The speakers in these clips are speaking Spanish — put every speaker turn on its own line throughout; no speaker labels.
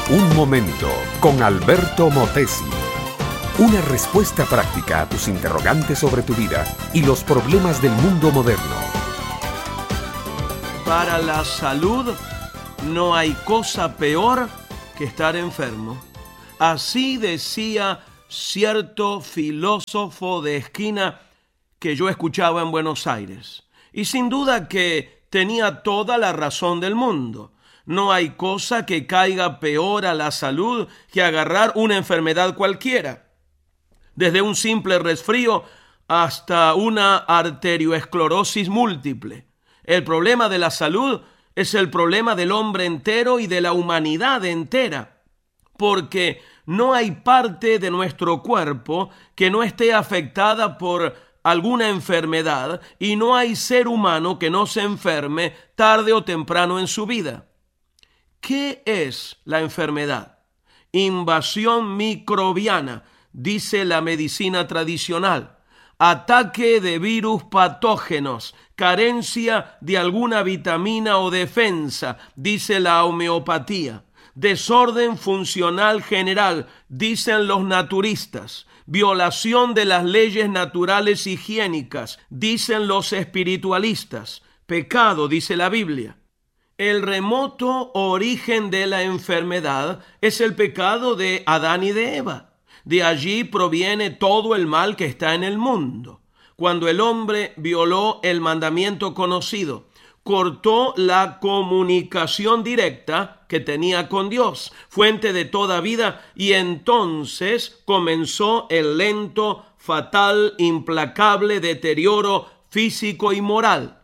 Un momento con Alberto Motesi. Una respuesta práctica a tus interrogantes sobre tu vida y los problemas del mundo moderno.
Para la salud no hay cosa peor que estar enfermo. Así decía cierto filósofo de esquina que yo escuchaba en Buenos Aires. Y sin duda que tenía toda la razón del mundo. No hay cosa que caiga peor a la salud que agarrar una enfermedad cualquiera. Desde un simple resfrío hasta una arterioesclerosis múltiple. El problema de la salud es el problema del hombre entero y de la humanidad entera, porque no hay parte de nuestro cuerpo que no esté afectada por alguna enfermedad y no hay ser humano que no se enferme tarde o temprano en su vida. ¿Qué es la enfermedad? Invasión microbiana, dice la medicina tradicional. Ataque de virus patógenos, carencia de alguna vitamina o defensa, dice la homeopatía. Desorden funcional general, dicen los naturistas. Violación de las leyes naturales higiénicas, dicen los espiritualistas. Pecado, dice la Biblia. El remoto origen de la enfermedad es el pecado de Adán y de Eva. De allí proviene todo el mal que está en el mundo. Cuando el hombre violó el mandamiento conocido, cortó la comunicación directa que tenía con Dios, fuente de toda vida, y entonces comenzó el lento, fatal, implacable deterioro físico y moral.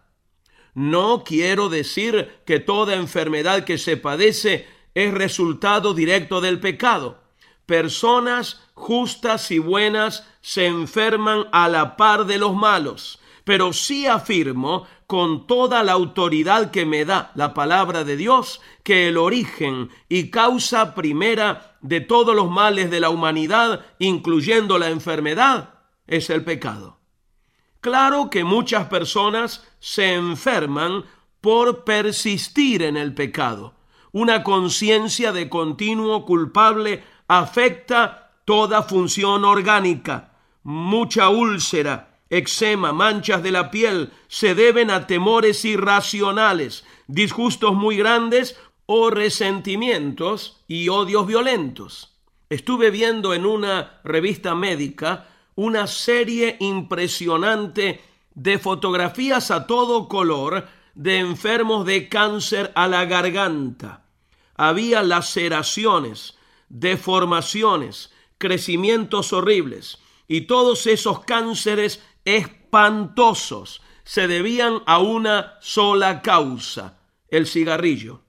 No quiero decir que toda enfermedad que se padece es resultado directo del pecado. Personas justas y buenas se enferman a la par de los malos, pero sí afirmo con toda la autoridad que me da la palabra de Dios que el origen y causa primera de todos los males de la humanidad, incluyendo la enfermedad, es el pecado. Claro que muchas personas se enferman por persistir en el pecado. Una conciencia de continuo culpable afecta toda función orgánica. Mucha úlcera, eczema, manchas de la piel se deben a temores irracionales, disgustos muy grandes o resentimientos y odios violentos. Estuve viendo en una revista médica una serie impresionante de fotografías a todo color de enfermos de cáncer a la garganta. Había laceraciones, deformaciones, crecimientos horribles, y todos esos cánceres espantosos se debían a una sola causa: el cigarrillo.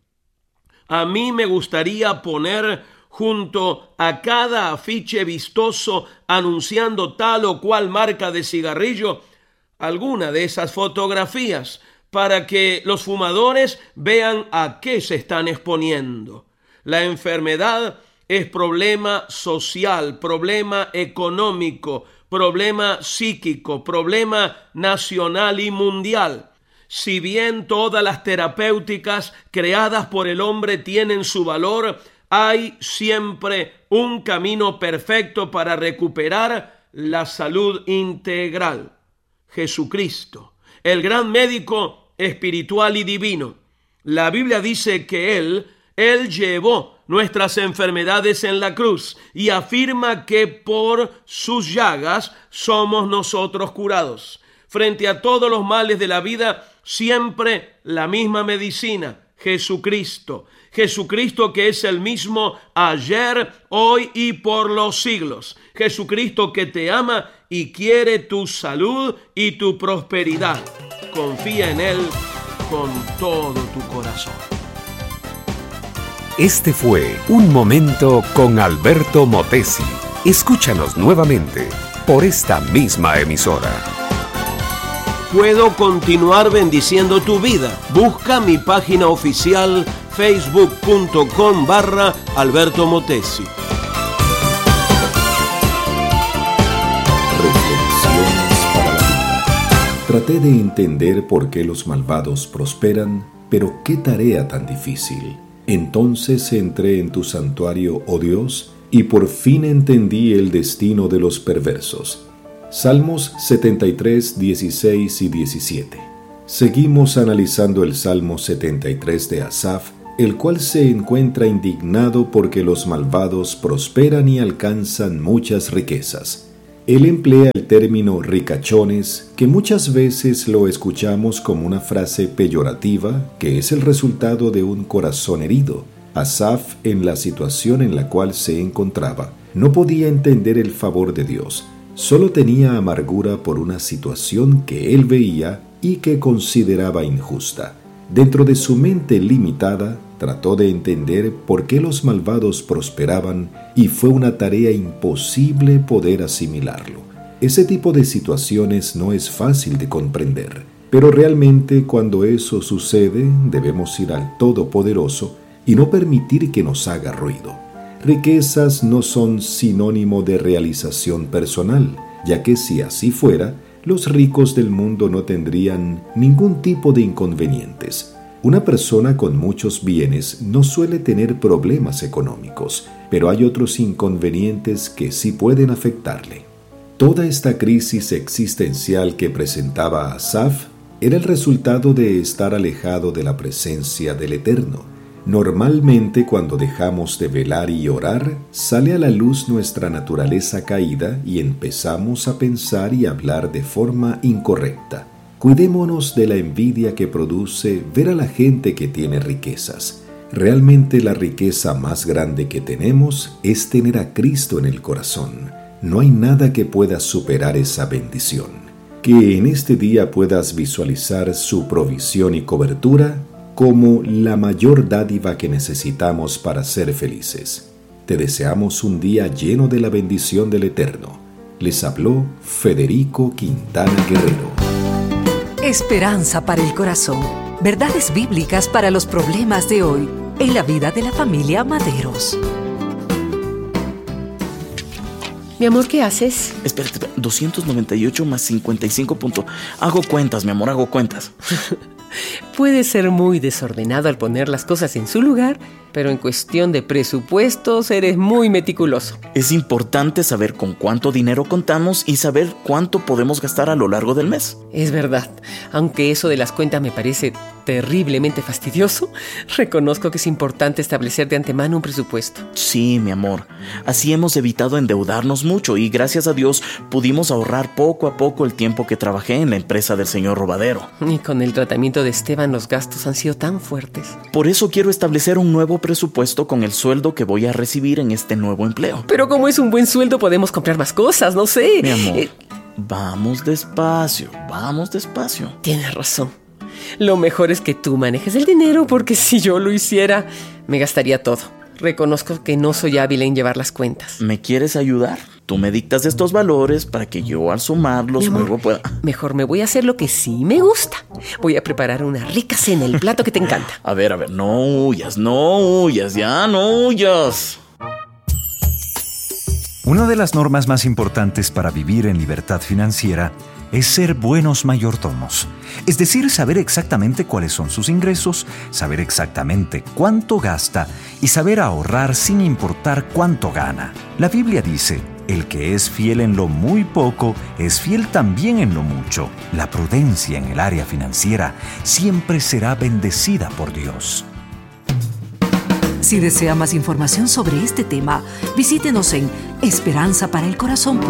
A mí me gustaría poner junto a cada afiche vistoso anunciando tal o cual marca de cigarrillo alguna de esas fotografías para que los fumadores vean a qué se están exponiendo. La enfermedad es problema social, problema económico, problema psíquico, problema nacional y mundial. Si bien todas las terapéuticas creadas por el hombre tienen su valor, hay siempre un camino perfecto para recuperar la salud integral. Jesucristo, el gran médico espiritual y divino. La Biblia dice que Él llevó nuestras enfermedades en la cruz y afirma que por sus llagas somos nosotros curados. Frente a todos los males de la vida, siempre la misma medicina: Jesucristo. Jesucristo, que es el mismo ayer, hoy y por los siglos. Jesucristo, que te ama y quiere tu salud y tu prosperidad. Confía en Él con todo tu corazón.
Este fue Un Momento con Alberto Motesi. Escúchanos nuevamente por esta misma emisora.
Puedo continuar bendiciendo tu vida. Busca mi página oficial facebook.com/Alberto Motesi.
Reflexiones para la vida. Traté de entender por qué los malvados prosperan, pero qué tarea tan difícil. Entonces entré en tu santuario, oh Dios, y por fin entendí el destino de los perversos. Salmos 73, 16 y 17. Seguimos analizando el Salmo 73 de Asaf, el cual se encuentra indignado porque los malvados prosperan y alcanzan muchas riquezas. Él emplea el término ricachones, que muchas veces lo escuchamos como una frase peyorativa, que es el resultado de un corazón herido. Asaf, en la situación en la cual se encontraba, no podía entender el favor de Dios. Solo tenía amargura por una situación que él veía y que consideraba injusta. Dentro de su mente limitada, trató de entender por qué los malvados prosperaban y fue una tarea imposible poder asimilarlo. Ese tipo de situaciones no es fácil de comprender, pero realmente cuando eso sucede debemos ir al Todopoderoso y no permitir que nos haga ruido. Riquezas no son sinónimo de realización personal, ya que si así fuera, los ricos del mundo no tendrían ningún tipo de inconvenientes. Una persona con muchos bienes no suele tener problemas económicos, pero hay otros inconvenientes que sí pueden afectarle. Toda esta crisis existencial que presentaba Asaf era el resultado de estar alejado de la presencia del Eterno. Normalmente, cuando dejamos de velar y orar, sale a la luz nuestra naturaleza caída y empezamos a pensar y hablar de forma incorrecta. Cuidémonos de la envidia que produce ver a la gente que tiene riquezas. Realmente la riqueza más grande que tenemos es tener a Cristo en el corazón. No hay nada que pueda superar esa bendición. Que en este día puedas visualizar su provisión y cobertura como la mayor dádiva que necesitamos para ser felices. Te deseamos un día lleno de la bendición del Eterno. Les habló Federico Quintana Guerrero.
Esperanza para el corazón. Verdades bíblicas para los problemas de hoy en la vida de la familia Maderos.
Mi amor, ¿qué haces?
Espérate, 298 más 55 puntos. Hago cuentas, mi amor, hago cuentas.
Puede ser muy desordenado al poner las cosas en su lugar, pero en cuestión de presupuestos eres muy meticuloso.
Es importante saber con cuánto dinero contamos y saber cuánto podemos gastar a lo largo del mes.
Es verdad, aunque eso de las cuentas me parece terriblemente fastidioso, reconozco que es importante establecer de antemano un presupuesto.
Sí, mi amor. Así hemos evitado endeudarnos mucho y gracias a Dios pudimos ahorrar poco a poco el tiempo que trabajé en la empresa del señor Robadero.
Y con el tratamiento de Esteban los gastos han sido tan fuertes.
Por eso quiero establecer un nuevo presupuesto con el sueldo que voy a recibir en este nuevo empleo.
Pero como es un buen sueldo podemos comprar más cosas, no sé.
Mi amor, vamos despacio.
Tienes razón. Lo mejor es que tú manejes el dinero porque si yo lo hiciera, me gastaría todo. Reconozco que no soy hábil en llevar las cuentas.
¿Me quieres ayudar? Tú me dictas estos valores para que yo al sumarlos luego pueda...
Mejor me voy a hacer lo que sí me gusta. Voy a preparar una rica cena, el plato que te encanta.
A ver, no huyas, no huyas.
Una de las normas más importantes para vivir en libertad financiera es ser buenos mayordomos. Es decir, saber exactamente cuáles son sus ingresos, saber exactamente cuánto gasta y saber ahorrar sin importar cuánto gana. La Biblia dice: el que es fiel en lo muy poco, es fiel también en lo mucho. La prudencia en el área financiera siempre será bendecida por Dios.
Si desea más información sobre este tema, visítenos en esperanzaparaelcorazon.org.